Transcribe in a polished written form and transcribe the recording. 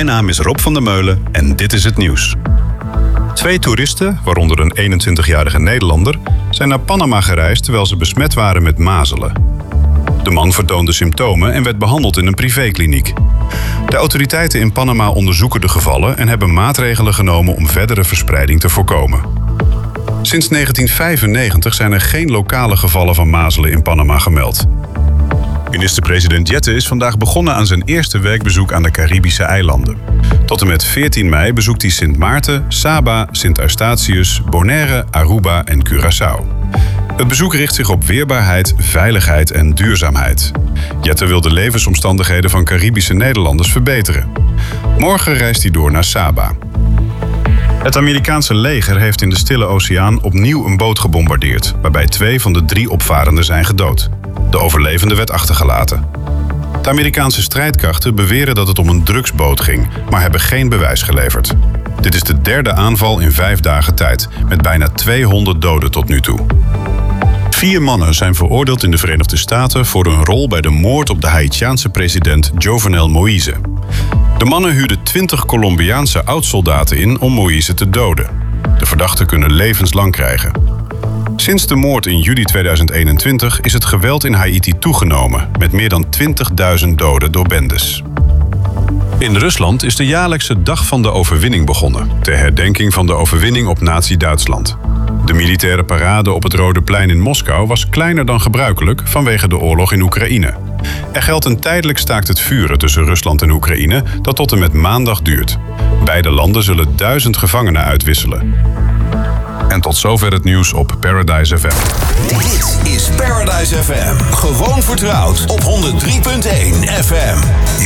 Mijn naam is Rob van der Meulen en dit is het nieuws. 2 toeristen, waaronder een 21-jarige Nederlander, zijn naar Panama gereisd terwijl ze besmet waren met mazelen. De man vertoonde symptomen en werd behandeld in een privékliniek. De autoriteiten in Panama onderzoeken de gevallen en hebben maatregelen genomen om verdere verspreiding te voorkomen. Sinds 1995 zijn er geen lokale gevallen van mazelen in Panama gemeld. Minister-president Jette is vandaag begonnen aan zijn eerste werkbezoek aan de Caribische eilanden. Tot en met 14 mei bezoekt hij Sint Maarten, Saba, Sint Eustatius, Bonaire, Aruba en Curaçao. Het bezoek richt zich op weerbaarheid, veiligheid en duurzaamheid. Jette wil de levensomstandigheden van Caribische Nederlanders verbeteren. Morgen reist hij door naar Saba. Het Amerikaanse leger heeft in de Stille Oceaan opnieuw een boot gebombardeerd, waarbij 2 van de 3 opvarenden zijn gedood. De overlevende werd achtergelaten. De Amerikaanse strijdkrachten beweren dat het om een drugsboot ging, maar hebben geen bewijs geleverd. Dit is de 3e aanval in 5 dagen tijd, met bijna 200 doden tot nu toe. 4 mannen zijn veroordeeld in de Verenigde Staten voor hun rol bij de moord op de Haïtiaanse president Jovenel Moïse. De mannen huurden 20 Colombiaanse oud-soldaten in om Moïse te doden. De verdachten kunnen levenslang krijgen. Sinds de moord in juli 2021 is het geweld in Haïti toegenomen, met meer dan 20.000 doden door bendes. In Rusland is de jaarlijkse Dag van de Overwinning begonnen, ter herdenking van de overwinning op Nazi-Duitsland. De militaire parade op het Rode Plein in Moskou was kleiner dan gebruikelijk vanwege de oorlog in Oekraïne. Er geldt een tijdelijk staakt het vuren tussen Rusland en Oekraïne dat tot en met maandag duurt. Beide landen zullen 1000 gevangenen uitwisselen. En tot zover het nieuws op Paradise FM. Dit is Paradise FM. Gewoon vertrouwd op 103.1 FM.